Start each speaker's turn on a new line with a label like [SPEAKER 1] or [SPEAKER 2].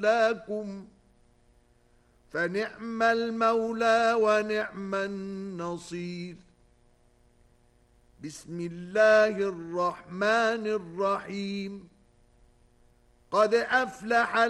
[SPEAKER 1] مولاكم فنعم المولى ونعم النصير. بسم الله الرحمن الرحيم. قد أفلح